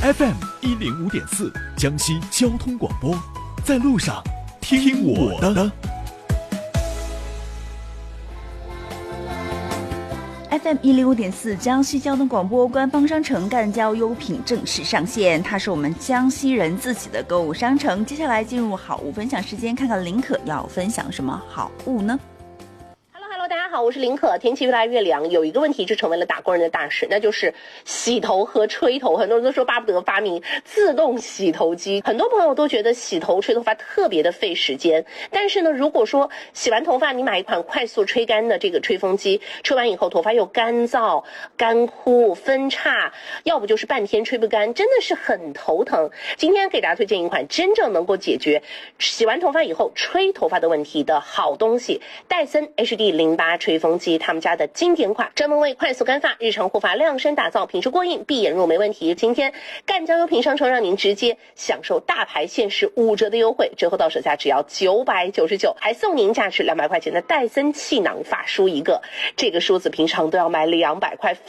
FM105.4江西交通广播，在路上听我的。 FM105.4江西交通广播官方商城赣交优品正式上线，它是我们江西人自己的购物商城。接下来进入好物分享时间，看看林可要分享什么好物呢？ 大家好，我是林可。天气越来越凉，有一个问题就成为了打工人的大事，那就是洗头和吹头。很多人都说巴不得发明自动洗头机，很多朋友都觉得洗头吹头发特别的费时间。但是呢，如果说洗完头发你买一款快速吹干的这个吹风机，吹完以后头发又干燥、干枯、分叉，要不就是半天吹不干，真的是很头疼。今天给大家推荐一款真正能够解决洗完头发以后吹头发的问题的好东西——戴森 HD08吹风机，他们家的经典款，专门为快速干发、日常护发量身打造，品质过硬，闭眼入没问题。今天赣交优品商城让您直接享受大牌限时5折的优惠，折后到手价只要999，还送您价值200块钱的戴森气囊发梳一个，这个梳子平常都要卖200块。